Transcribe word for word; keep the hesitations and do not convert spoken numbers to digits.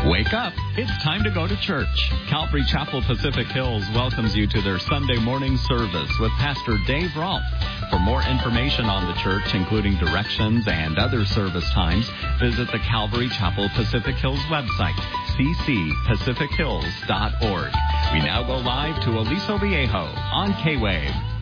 Wake up. It's time to go to church. Calvary Chapel Pacific Hills welcomes you to their Sunday morning service with Pastor Dave Rolfe. For more information on the church, including directions and other service times, visit the Calvary Chapel Pacific Hills website, c c pacific hills dot org. We now go live to Aliso Viejo on K-Wave.